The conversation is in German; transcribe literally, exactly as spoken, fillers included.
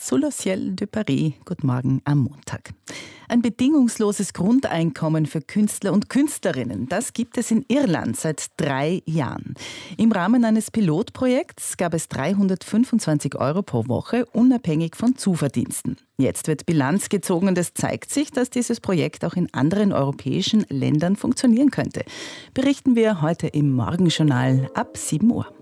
Sous le ciel de Paris. Guten Morgen am Montag. Ein bedingungsloses Grundeinkommen für Künstler und Künstlerinnen, das gibt es in Irland seit drei Jahren. Im Rahmen eines Pilotprojekts gab es dreihundertfünfundzwanzig Euro pro Woche, unabhängig von Zuverdiensten. Jetzt wird Bilanz gezogen und es zeigt sich, dass dieses Projekt auch in anderen europäischen Ländern funktionieren könnte. Berichten wir heute im Morgenjournal ab sieben Uhr.